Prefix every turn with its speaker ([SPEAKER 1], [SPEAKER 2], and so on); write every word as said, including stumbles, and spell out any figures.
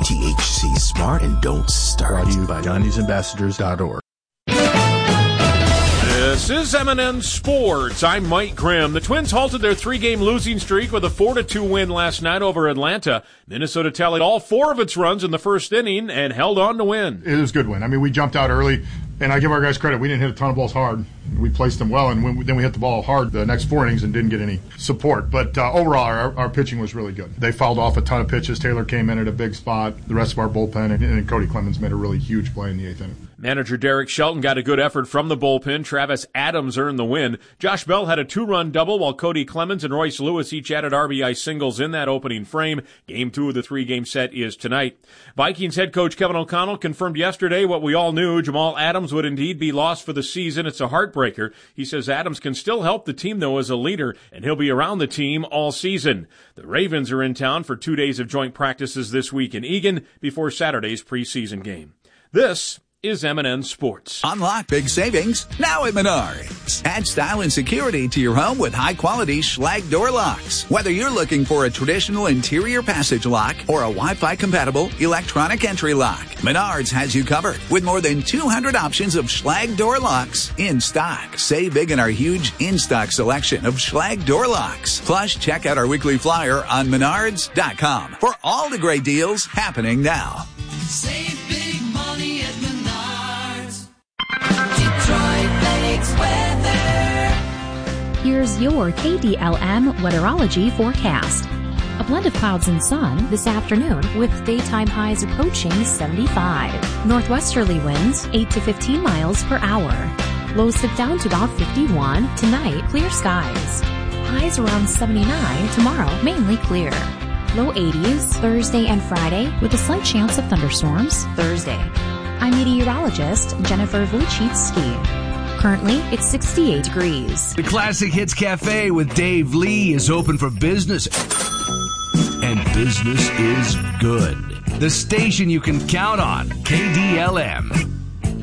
[SPEAKER 1] T H C, smart and don't start.
[SPEAKER 2] Brought to you by Johnny's Ambassadors dot org.
[SPEAKER 3] This is M and N Sports. I'm Mike Grimm. The Twins halted their three-game losing streak with a four to two win last night over Atlanta. Minnesota tallied all four of its runs in the first inning and held on to win.
[SPEAKER 4] It was a good win. I mean, we jumped out early, and I give our guys credit. We didn't hit a ton of balls hard. We placed them well, and when, then we hit the ball hard the next four innings and didn't get any support. But uh, overall, our, our pitching was really good. They fouled off a ton of pitches. Taylor came in at a big spot. The rest of our bullpen, and, and Cody Clemens made a really huge play in the eighth inning.
[SPEAKER 3] Manager Derek Shelton got a good effort from the bullpen. Travis Adams earned the win. Josh Bell had a two-run double, while Cody Clemens and Royce Lewis each added R B I singles in that opening frame. Game two of the three-game set is tonight. Vikings head coach Kevin O'Connell confirmed yesterday what we all knew. Jamal Adams would indeed be lost for the season. It's a heartbreaker. He says Adams can still help the team, though, as a leader, and he'll be around the team all season. The Ravens are in town for two days of joint practices this week in Eagan before Saturday's preseason game. This is M and N Sports.
[SPEAKER 5] Unlock big savings now at Menards. Add style and security to your home with high-quality Schlage door locks. Whether you're looking for a traditional interior passage lock or a Wi-Fi compatible electronic entry lock, Menards has you covered with more than two hundred options of Schlage door locks in stock. Save big in our huge in-stock selection of Schlage door locks. Plus, check out our weekly flyer on menards dot com for all the great deals happening now.
[SPEAKER 6] Save big money at Menards. Detroit Lakes weather.
[SPEAKER 7] Here's your K D L M weatherology forecast. A blend of clouds and sun this afternoon with daytime highs approaching seventy-five. Northwesterly winds eight to fifteen miles per hour. Lows slip down to about fifty-one. Tonight, clear skies. Highs around seventy-nine. Tomorrow, mainly clear. Low eighties Thursday and Friday with a slight chance of thunderstorms Thursday. I'm meteorologist Jennifer Wojcicki. Currently, it's sixty-eight degrees.
[SPEAKER 8] The Classic Hits Cafe with Dave Lee is open for business. And business is good. The station you can count on, K D L M.